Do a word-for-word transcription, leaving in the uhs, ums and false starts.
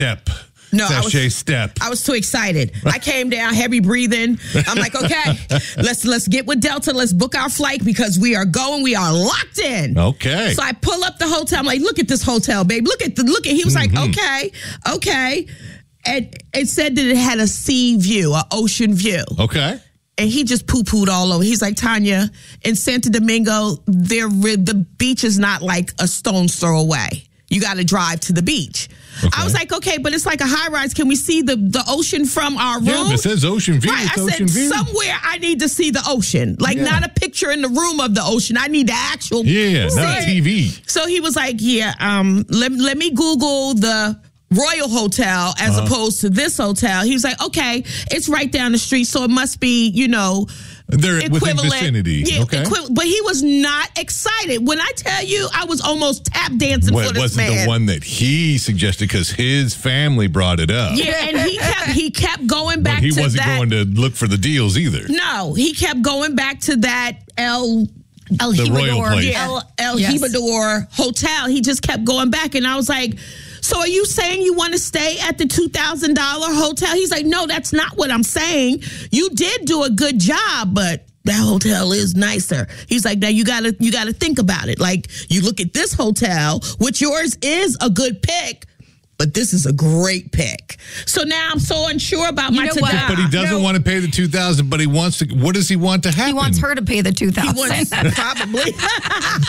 Step. No, I Sachet was, step. I was too excited. I came down, heavy breathing. I'm like, okay, let's let's get with Delta. Let's book our flight because we are going. We are locked in. Okay. So I pull up the hotel. I'm like, look at this hotel, babe. Look at the look at. He was Mm-hmm. like, okay, okay, and it said that it had a sea view, an ocean view. Okay. And he just poo-pooed all over. He's like, Tanya, in Santo Domingo, there the beach is not like a stone's throw away. You got to drive to the beach. Okay. I was like, okay, but it's like a high rise. Can we see the, the ocean from our room? Yeah, it says ocean view. Right. It's I ocean said, view. somewhere I need to see the ocean. Like, yeah. not a picture in the room of the ocean. I need the actual. Yeah, not T V. So he was like, yeah, um, let, let me Google the Royal Hotel as uh-huh. opposed to this hotel. He was like, okay, it's right down the street, so it must be, you know, they're within vicinity. Yeah, okay. Equi- but he was not excited. When I tell you, I was almost tap dancing well, for this man. It wasn't the one that he suggested because his family brought it up. Yeah, and he kept he kept going back but he to wasn't that. going to look for the deals either. No, he kept going back to that El El the Royal Hibador, place. yeah, El, El yes. Hibador Hotel. He just kept going back, and I was like, so are you saying you want to stay at the two thousand dollars hotel? He's like, no, that's not what I'm saying. You did do a good job, but that hotel is nicer. He's like, now you gotta you gotta think about it. Like, you look at this hotel, which yours is a good pick, but this is a great pick. So now I'm so unsure about You my know today. what? But he doesn't No. want to pay the two thousand. But he wants to. What does he want to happen? He wants her to pay the two He thousand. wants probably.